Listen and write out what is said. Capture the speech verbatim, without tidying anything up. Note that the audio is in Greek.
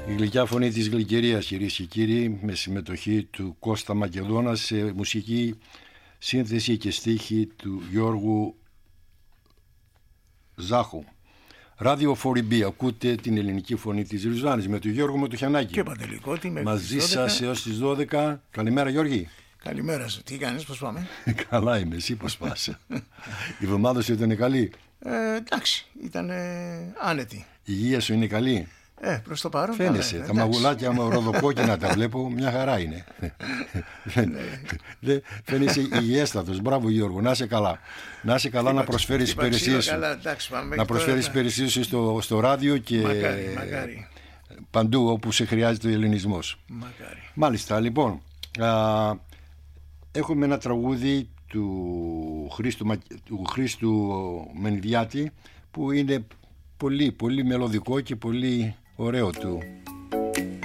Η γλυκιά φωνή της γλυκερίας, κυρίες και κύριοι, με συμμετοχή του Κώστα Μακεδόνα σε μουσική σύνθεση και στίχη του Γιώργου Ζάχου. Ράδιο φορ μπι, ακούτε την ελληνική φωνή της Ριζάνης με τον Γιώργο Ματουχιανάκη. Και Παντελικότη, μαζί σας έως τις δώδεκα. Καλημέρα Γιώργη. Καλημέρα σου, τι κάνεις, πώς πάμε? Καλά είμαι, εσύ πώς πας? Η εβδομάδα σου ήταν καλή? Ε, εντάξει, ήταν άνετη. Η υγεία σου είναι καλή? Ε, προς το παρόν. Φαίνεσαι, καλά, τα μαγουλάκια με ροδοκόκκινα τα βλέπω, μια χαρά είναι. ναι. Φαίνεσαι υγιέστατος, μπράβο Γιώργο, να είσαι καλά. Να είσαι καλά, να προσφέρεις υπηρεσίες σου. Καλά, εντάξει, να προσφέρεις υπηρεσίες σου στο, στο ράδιο και μακάρι, μακάρι. παντού όπου σε χρειάζεται ο ελληνισμός. Μακάρι. Μάλιστα, λοιπόν, α, έχουμε ένα τραγούδι του Χρήστου, του Χρήστου Μενιδιάτη που είναι πολύ, πολύ μελωδικό και πολύ ωραίο του.